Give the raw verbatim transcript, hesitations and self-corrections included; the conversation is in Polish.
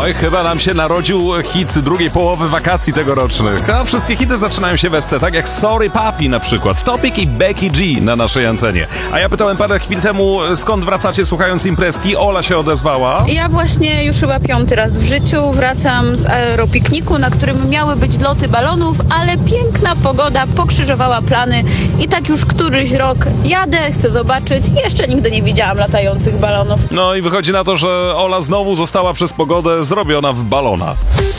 Oj, chyba nam się narodził hit drugiej połowy wakacji tegorocznych. A wszystkie hity zaczynają się w S T, tak jak Sorry Papi na przykład. Topic i Becky G na naszej antenie. A ja pytałem parę chwil temu, skąd wracacie słuchając imprezki. Ola się odezwała. Ja właśnie już chyba piąty raz w życiu wracam z aeropikniku, na którym miały być loty balonów, ale piękna pogoda pokrzyżowała plany i tak już któryś rok jadę, chcę zobaczyć i jeszcze nigdy nie widziałam latających balonów. No i wychodzi na to, że Ola znowu została przez pogodę zrobiona w balona.